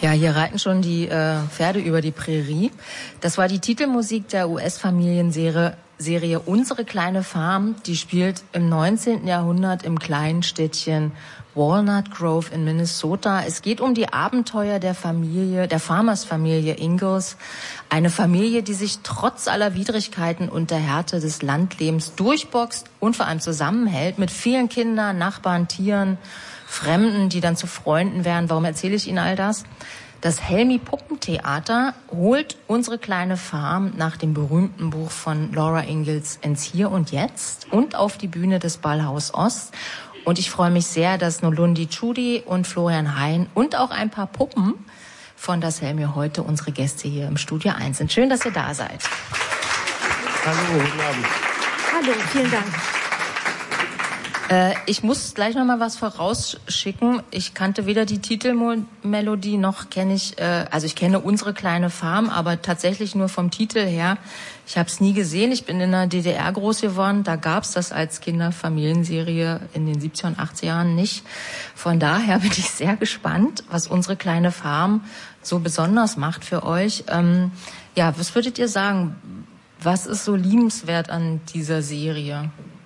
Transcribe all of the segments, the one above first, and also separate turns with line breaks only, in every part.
Ja, hier reiten schon die Pferde über die Prärie. Das war die Titelmusik der US-Familienserie Unsere kleine Farm. Die spielt im 19. Jahrhundert im kleinen Städtchen Walnut Grove in Minnesota. Es geht um die Abenteuer der Farmersfamilie Ingalls. Eine Familie, die sich trotz aller Widrigkeiten und der Härte des Landlebens durchboxt und vor allem zusammenhält mit vielen Kindern, Nachbarn, Tieren, Fremden, die dann zu Freunden werden. Warum erzähle ich Ihnen all das? Das Helmi Puppentheater holt Unsere kleine Farm nach dem berühmten Buch von Laura Ingalls ins Hier und Jetzt und auf die Bühne des Ballhaus Ost. Und ich freue mich sehr, dass Nolundi Tschudi und Florian Hein und auch ein paar Puppen von das Helmi heute unsere Gäste hier im Studio 1 sind. Schön, dass ihr da seid.
Hallo, guten Abend.
Hallo, vielen Dank.
Ich muss gleich noch mal was vorausschicken. Ich kannte weder die Titelmelodie noch kenne ich, ich kenne Unsere kleine Farm, aber tatsächlich nur vom Titel her. Ich habe es nie gesehen. Ich bin in der DDR groß geworden. Da gab es das als Kinderfamilienserie in den 70er und 80er Jahren nicht. Von daher bin ich sehr gespannt, was Unsere kleine Farm so besonders macht für euch. Was würdet ihr sagen? Was ist so liebenswert an dieser Serie?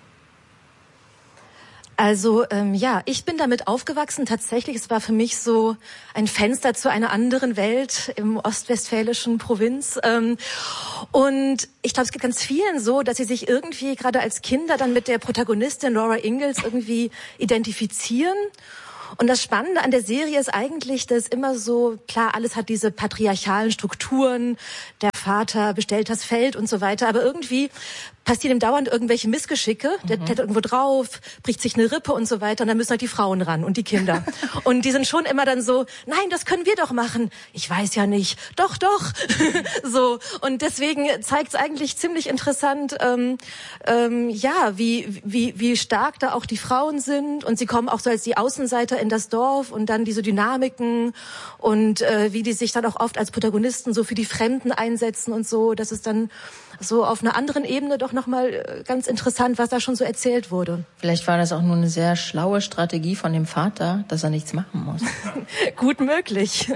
Also ich bin damit aufgewachsen. Tatsächlich, es war für mich so ein Fenster zu einer anderen Welt im ostwestfälischen Provinz. Und ich glaube, es geht ganz vielen so, dass sie sich irgendwie gerade als Kinder dann mit der Protagonistin Laura Ingalls irgendwie identifizieren. Und das Spannende an der Serie ist eigentlich, dass immer so, klar, alles hat diese patriarchalen Strukturen, der Vater bestellt das Feld und so weiter, aber irgendwie passieren ihm dauernd irgendwelche Missgeschicke, der klettert irgendwo drauf, bricht sich eine Rippe und so weiter, und dann müssen halt die Frauen ran und die Kinder. Und die sind schon immer dann so, nein, das können wir doch machen. Ich weiß ja nicht. Doch. So. Und deswegen zeigt es eigentlich ziemlich interessant, wie stark da auch die Frauen sind, und sie kommen auch so als die Außenseiter in das Dorf, und dann diese Dynamiken und wie die sich dann auch oft als Protagonisten so für die Fremden einsetzen und so. Das ist dann so auf einer anderen Ebene doch nochmal ganz interessant, was da schon so erzählt wurde.
Vielleicht war das auch nur eine sehr schlaue Strategie von dem Vater, dass er nichts machen muss.
Gut möglich.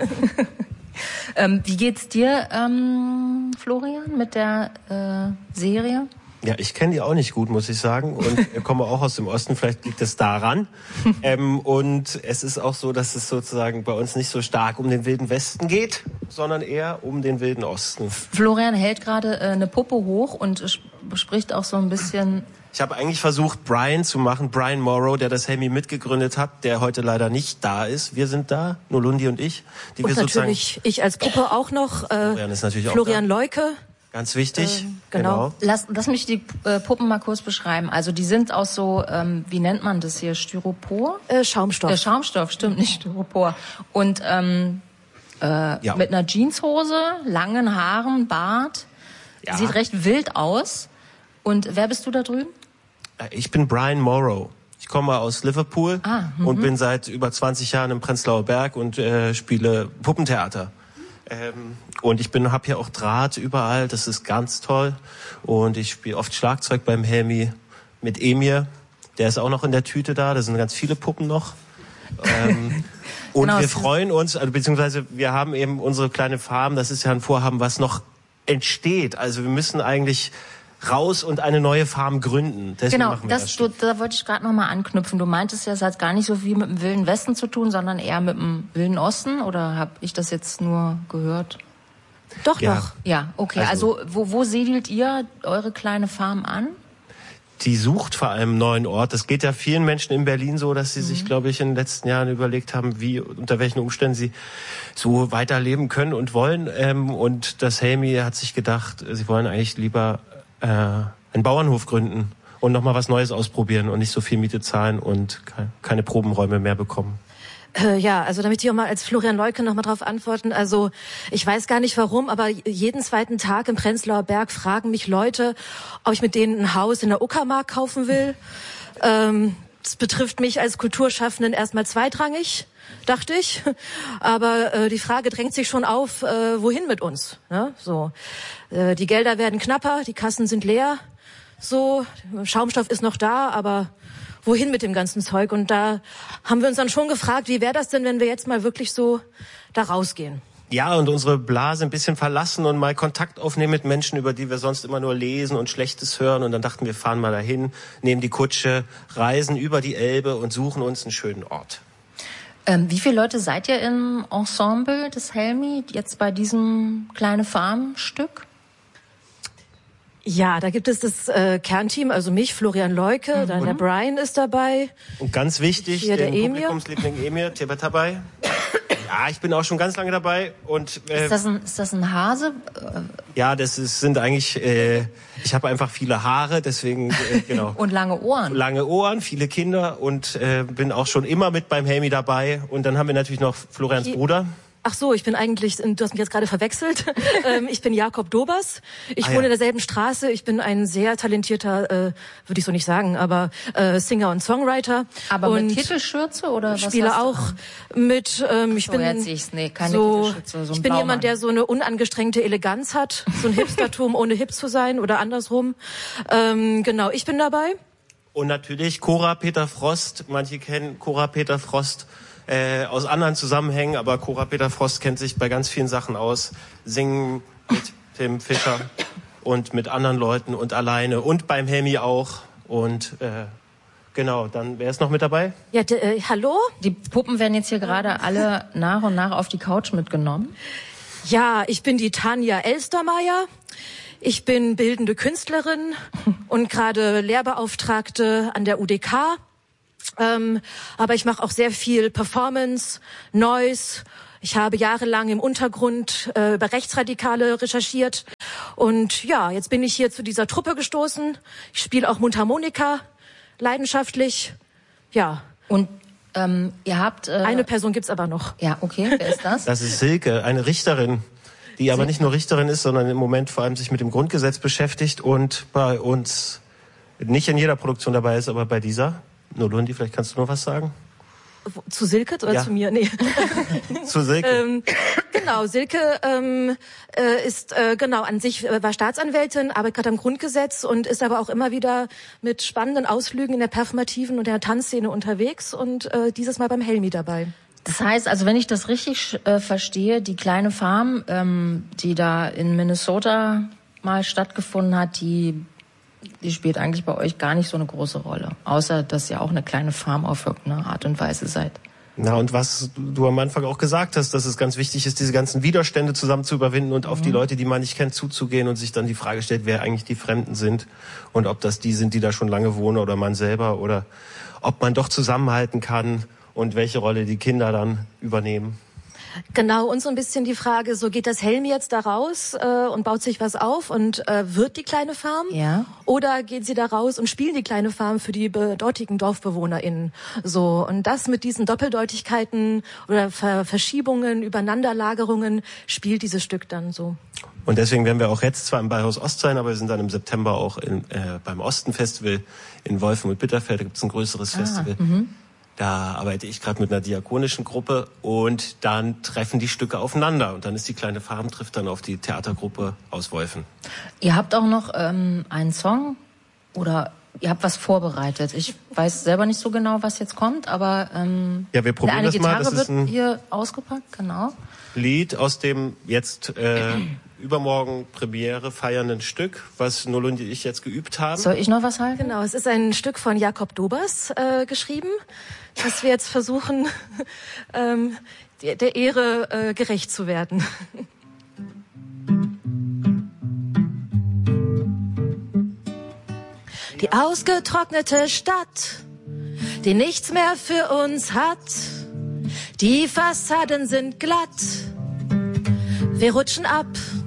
Wie geht's dir, Florian, mit der Serie?
Ja, ich kenne die auch nicht gut, muss ich sagen, und komme auch aus dem Osten, vielleicht liegt es daran. Und es ist auch so, dass es sozusagen bei uns nicht so stark um den Wilden Westen geht, sondern eher um den Wilden Osten.
Florian hält gerade eine Puppe hoch und spricht auch so ein bisschen...
Ich habe eigentlich versucht, Brian zu machen, Brian Morrow, der das Helmi mitgegründet hat, der heute leider nicht da ist. Wir sind da, Nolundi und ich.
Und wir natürlich ich als Puppe auch noch,
Florian ist natürlich
Florian
auch da.
Leuke.
Ganz wichtig,
genau.
Lass mich die Puppen mal kurz beschreiben. Also die sind aus so, wie nennt man das hier, Styropor?
Schaumstoff.
Schaumstoff, stimmt, nicht Styropor. Und mit einer Jeanshose, langen Haaren, Bart. Ja. Sieht recht wild aus. Und wer bist du da drüben?
Ich bin Brian Morrow. Ich komme aus Liverpool und bin seit über 20 Jahren im Prenzlauer Berg und spiele Puppentheater. Und ich habe hier auch Draht überall, das ist ganz toll. Und ich spiele oft Schlagzeug beim Helmi mit Emir, der ist auch noch in der Tüte da, da sind ganz viele Puppen noch. Und wir freuen uns, also beziehungsweise wir haben eben unsere kleine Farm, das ist ja ein Vorhaben, was noch entsteht. Also wir müssen eigentlich raus und eine neue Farm gründen. Deswegen machen wir
da wollte ich gerade noch mal anknüpfen. Du meintest ja, es hat gar nicht so viel mit dem Wilden Westen zu tun, sondern eher mit dem Wilden Osten, oder habe ich das jetzt nur gehört?
Doch.
Ja, okay. Also wo siedelt ihr eure kleine Farm an?
Die sucht vor allem einen neuen Ort. Das geht ja vielen Menschen in Berlin so, dass sie sich, glaube ich, in den letzten Jahren überlegt haben, unter welchen Umständen sie so weiterleben können und wollen. Und das Helmi hat sich gedacht, sie wollen eigentlich lieber einen Bauernhof gründen und nochmal was Neues ausprobieren und nicht so viel Miete zahlen und keine Probenräume mehr bekommen.
Also damit ich auch mal als Florian Leuke noch mal drauf antworten. Also ich weiß gar nicht warum, aber jeden zweiten Tag im Prenzlauer Berg fragen mich Leute, ob ich mit denen ein Haus in der Uckermark kaufen will. Das betrifft mich als Kulturschaffenden erstmal zweitrangig, dachte ich. Aber die Frage drängt sich schon auf, wohin mit uns? Ne? So, die Gelder werden knapper, die Kassen sind leer. So, Schaumstoff ist noch da, aber wohin mit dem ganzen Zeug. Und da haben wir uns dann schon gefragt, wie wäre das denn, wenn wir jetzt mal wirklich so da rausgehen?
Ja, und unsere Blase ein bisschen verlassen und mal Kontakt aufnehmen mit Menschen, über die wir sonst immer nur lesen und Schlechtes hören. Und dann dachten wir, fahren mal dahin, nehmen die Kutsche, reisen über die Elbe und suchen uns einen schönen Ort.
Wie viele Leute seid ihr im Ensemble des Helmi jetzt bei diesem kleine Farm-Stück?
Ja, da gibt es das Kernteam, also mich, Florian Leuke, dann der Brian ist dabei.
Und ganz wichtig,
hier
den Publikumsliebling Emir Tibet dabei. Ja, ich bin auch schon ganz lange dabei. Und
ist das ein Hase?
Ja, sind eigentlich, ich habe einfach viele Haare, deswegen, genau.
Und lange Ohren.
Lange Ohren, viele Kinder und bin auch schon immer mit beim Helmi dabei. Und dann haben wir natürlich noch Florians Bruder.
Ach so, ich bin eigentlich, du hast mich jetzt gerade verwechselt. Ich bin Jakob Dobers. Ich wohne in derselben Straße. Ich bin ein sehr talentierter, würde ich so nicht sagen, aber Singer und Songwriter.
Aber
und
mit Titelschürze oder was?
Spiele auch mit. Ich bin
keine Titelschürze, so
ich bin jemand, der so eine unangestrengte Eleganz hat, so ein Hipstertum ohne hip zu sein oder andersrum. Genau, ich bin dabei.
Und natürlich Cora Peter Frost. Manche kennen Cora Peter Frost aus anderen Zusammenhängen, aber Cora Peter Frost kennt sich bei ganz vielen Sachen aus. Singen mit Tim Fischer und mit anderen Leuten und alleine und beim Helmi auch. Und genau, dann wer ist noch mit dabei?
Ja, hallo?
Die Puppen werden jetzt hier gerade alle nach und nach auf die Couch mitgenommen.
Ja, ich bin die Tanja Elstermeier. Ich bin bildende Künstlerin und gerade Lehrbeauftragte an der UDK. Aber ich mache auch sehr viel Performance, Noise. Ich habe jahrelang im Untergrund über Rechtsradikale recherchiert. Und ja, jetzt bin ich hier zu dieser Truppe gestoßen. Ich spiele auch Mundharmonika, leidenschaftlich. Ja.
Und ihr habt...
eine Person gibt's aber noch.
Ja, okay. Wer ist das?
Das ist Silke, eine Richterin, die aber nicht nur Richterin ist, sondern im Moment vor allem sich mit dem Grundgesetz beschäftigt und bei uns nicht in jeder Produktion dabei ist, aber bei dieser... Nolundi, vielleicht kannst du noch was sagen?
Zu Silke oder zu mir? Nee.
Zu Silke.
Genau, Silke ist an sich war Staatsanwältin, arbeitet gerade am Grundgesetz und ist aber auch immer wieder mit spannenden Ausflügen in der performativen und der Tanzszene unterwegs und dieses Mal beim Helmi dabei.
Das heißt, also wenn ich das richtig verstehe, die kleine Farm, die da in Minnesota mal stattgefunden hat, die spielt eigentlich bei euch gar nicht so eine große Rolle. Außer, dass ihr auch eine kleine Farm auf irgendeine Art und Weise seid.
Na, und was du am Anfang auch gesagt hast, dass es ganz wichtig ist, diese ganzen Widerstände zusammen zu überwinden und auf die Leute, die man nicht kennt, zuzugehen und sich dann die Frage stellt, wer eigentlich die Fremden sind und ob das die sind, die da schon lange wohnen oder man selber oder ob man doch zusammenhalten kann und welche Rolle die Kinder dann übernehmen.
Genau, und so ein bisschen die Frage, so geht das Helmi jetzt da raus und baut sich was auf und wird die kleine Farm?
Ja.
Oder gehen sie da raus und spielen die kleine Farm für die dortigen DorfbewohnerInnen? So, und das mit diesen Doppeldeutigkeiten oder Verschiebungen, Übereinanderlagerungen spielt dieses Stück dann so.
Und deswegen werden wir auch jetzt zwar im Beihaus Ost sein, aber wir sind dann im September auch beim Osten-Festival in Wolfen und Bitterfeld. Da gibt es ein größeres Festival. Da arbeite ich gerade mit einer diakonischen Gruppe und dann treffen die Stücke aufeinander. Und dann ist die kleine Farm trifft dann auf die Theatergruppe aus Wolfen.
Ihr habt auch noch einen Song oder ihr habt was vorbereitet. Ich weiß selber nicht so genau, was jetzt kommt, aber
ja, wir probieren das mal.
Das wird hier ausgepackt, genau.
Lied aus dem jetzt übermorgen Premiere feiernden Stück, was Nolundi und ich jetzt geübt haben.
Soll ich noch was halten?
Genau, es ist ein Stück von Jakob Dobers geschrieben, das wir jetzt versuchen, der Ehre gerecht zu werden. Die ausgetrocknete Stadt, die nichts mehr für uns hat. Die Fassaden sind glatt, wir rutschen ab